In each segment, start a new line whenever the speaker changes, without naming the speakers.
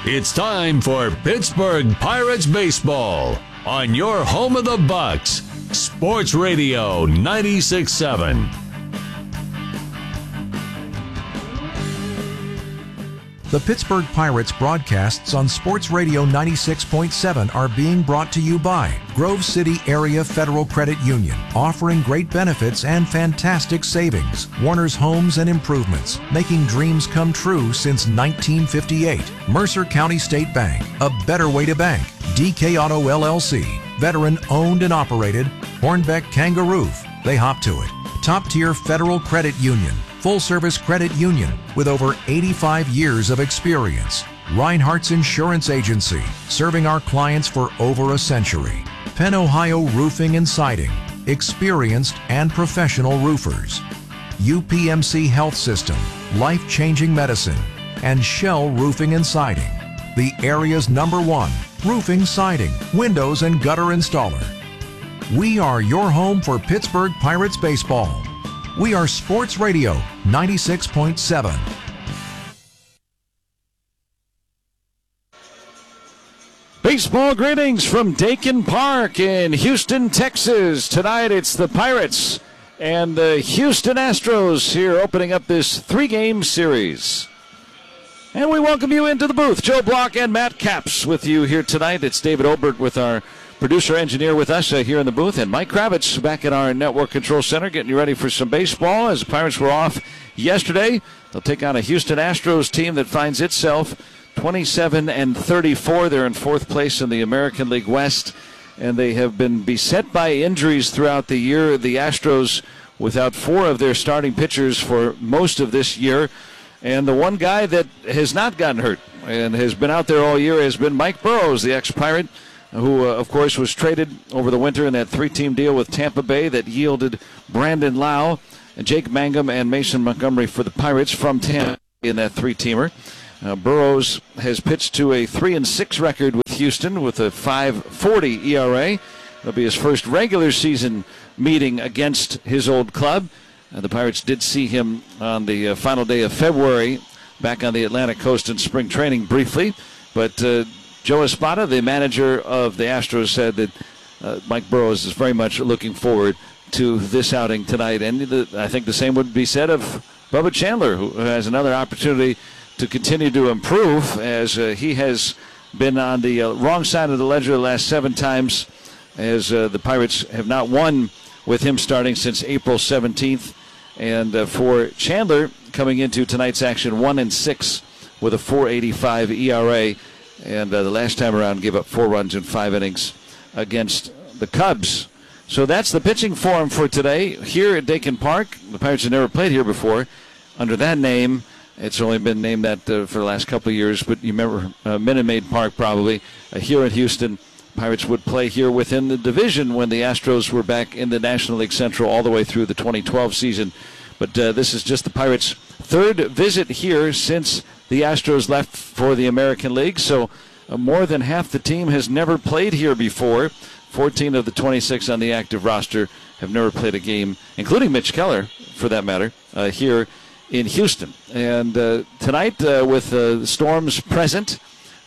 It's time for Pittsburgh Pirates baseball on your home of the Bucks, Sports Radio 96.7.
The Pittsburgh Pirates broadcasts on Sports Radio 96.7 are being brought to you by Grove City Area Federal Credit Union, offering great benefits and fantastic savings. Warner's Homes and Improvements, making dreams come true since 1958. Mercer County State Bank, a better way to bank. DK Auto LLC, veteran owned and operated. Hornbeck Kangaroo, they hop to it. Top tier Federal Credit Union, full-service credit union with over 85 years of experience. Reinhardt's Insurance Agency, serving our clients for over a century. Penn Ohio Roofing and Siding, experienced and professional roofers. UPMC Health System, life-changing medicine. And Shell Roofing and Siding, the area's #1 roofing, siding, windows, and gutter installer. We are your home for Pittsburgh Pirates baseball. We are Sports Radio 96.7.
Baseball greetings from Dakin Park in Houston, Texas. Tonight it's the Pirates and the Houston Astros here opening up this 3-game series. And we welcome you into the booth. Joe Block and Matt Capps with you here tonight. It's David Obert with our producer-engineer with us here in the booth, and Mike Kravitz back at our network control center getting you ready for some baseball as the Pirates were off yesterday. They'll take on a Houston Astros team that finds itself 27-34. They're in 4th place in the American League West, and they have been beset by injuries throughout the year. The Astros without 4 of their starting pitchers for most of this year, and the one guy that has not gotten hurt and has been out there all year has been Mike Burrows, the ex-Pirate, who, of course, was traded over the winter in that 3-team deal with Tampa Bay that yielded Brandon Lau, Jake Mangum, and Mason Montgomery for the Pirates from Tampa in that 3-teamer. Burrows has pitched to a 3-6 record with Houston with a 5.40 ERA. It'll be his first regular season meeting against his old club. The Pirates did see him on the final day of February back on the Atlantic coast in spring training briefly, but Joe Espada, the manager of the Astros, said that Mike Burrows is very much looking forward to this outing tonight. And I think the same would be said of Bubba Chandler, who has another opportunity to continue to improve, as he has been on the wrong side of the ledger the last 7 times, as the Pirates have not won with him starting since April 17th. And for Chandler, coming into tonight's action, 1-6 with a 4.85 ERA. And the last time around gave up 4 runs in 5 innings against the Cubs. So that's the pitching form for today here at Dakin Park. The Pirates have never played here before under that name. It's only been named that for the last couple of years, but you remember Minute Maid Park probably. Here in Houston, Pirates would play here within the division when the Astros were back in the National League Central all the way through the 2012 season. But this is just the Pirates' 3rd visit here since the Astros left for the American League. So more than half the team has never played here before. 14 of the 26 on the active roster have never played a game, including Mitch Keller, for that matter, here in Houston. And tonight, with the storms present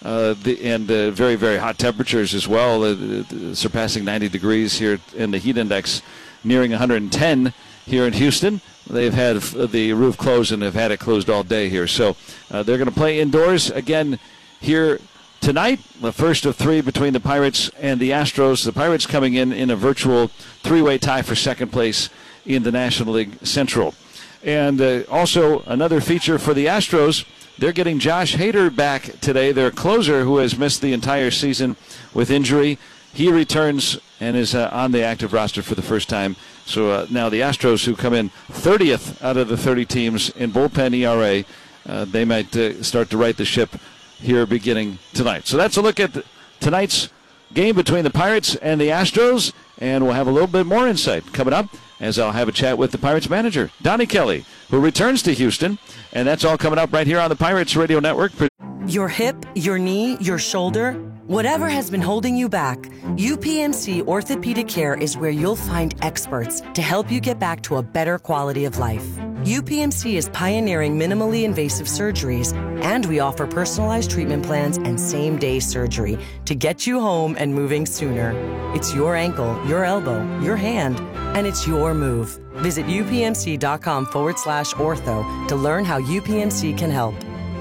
and very, very hot temperatures as well, surpassing 90 degrees here in the heat index, nearing 110 here in Houston. They've had the roof closed and have had it closed all day here. So they're going to play indoors again here tonight, the first of 3 between the Pirates and the Astros. The Pirates coming in a virtual 3-way tie for 2nd place in the National League Central. And also another feature for the Astros, they're getting Josh Hader back today, their closer, who has missed the entire season with injury. He returns and is on the active roster for the first time. So now the Astros, who come in 30th out of the 30 teams in bullpen ERA, they might start to right the ship here beginning tonight. So that's a look at tonight's game between the Pirates and the Astros, and we'll have a little bit more insight coming up as I'll have a chat with the Pirates manager, Donnie Kelly, who returns to Houston, and that's all coming up right here on the Pirates Radio Network.
Your hip, your knee, your shoulder, whatever has been holding you back, UPMC Orthopedic Care is where you'll find experts to help you get back to a better quality of life. UPMC is pioneering minimally invasive surgeries, and we offer personalized treatment plans and same-day surgery to get you home and moving sooner. It's your ankle, your elbow, your hand, and it's your move. Visit upmc.com/ortho to learn how UPMC can help.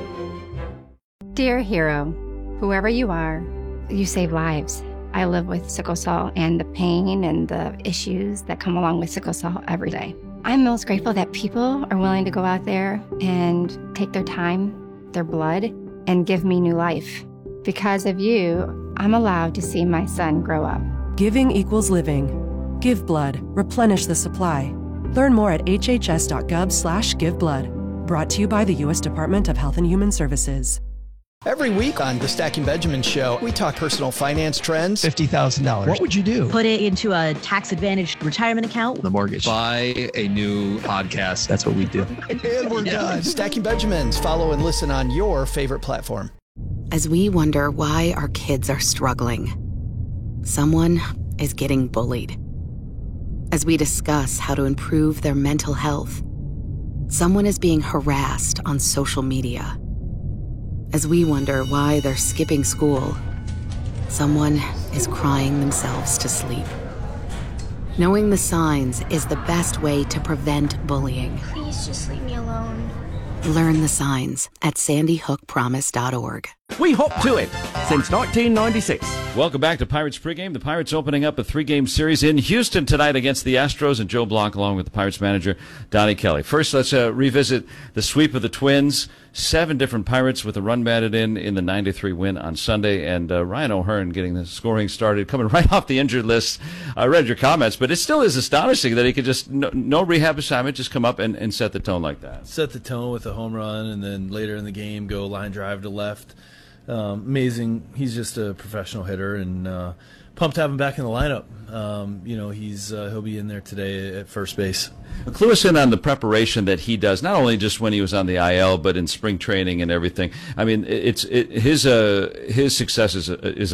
Dear hero, whoever you are, you save lives. I live with sickle cell and the pain and the issues that come along with sickle cell every day. I'm most grateful that people are willing to go out there and take their time, their blood, and give me new life. Because of you, I'm allowed to see my son grow up.
Giving equals living. Give blood. Replenish the supply. Learn more at hhs.gov/giveblood. Brought to you by the U.S. Department of Health and Human Services.
Every week on the Stacking Benjamin Show, we talk personal finance trends.
$50,000. What would you do?
Put it into a tax-advantaged retirement account.
The mortgage. Buy a new podcast. That's what we do.
And we're done. Stacking Benjamins. Follow and listen on your favorite platform.
As we wonder why our kids are struggling, someone is getting bullied. As we discuss how to improve their mental health, someone is being harassed on social media. As we wonder why they're skipping school, someone is crying themselves to sleep. Knowing the signs is the best way to prevent bullying.
Please just leave me alone.
Learn the signs at sandyhookpromise.org.
We hop to it since 1996.
Welcome back to Pirates Pregame. The Pirates opening up a 3-game series in Houston tonight against the Astros, and Joe Blanc along with the Pirates manager, Donnie Kelly. First, let's revisit the sweep of the Twins. 7 different Pirates with a run batted in the 9-3 win on Sunday, and Ryan O'Hearn getting the scoring started, coming right off the injured list. I read your comments, but it still is astonishing that he could just, no rehab assignment, just come up and set the tone like that.
Set the tone with a home run, and then later in the game, go line drive to left. Amazing. He's just a professional hitter, and pumped to have him back in the lineup. He'll be in there today at first base.
Clue us in on the preparation that he does, not only just when he was on the IL, but in spring training and everything. I mean, his success is